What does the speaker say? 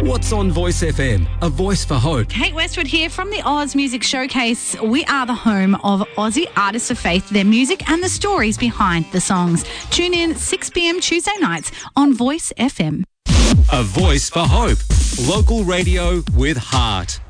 What's on Voice FM? A voice for hope. Kate Westwood here from the Oz Music Showcase. We are the home of Aussie artists of faith, their music and the stories behind the songs. Tune in 6 p.m. Tuesday nights on Voice FM. A voice for hope. Local radio with heart.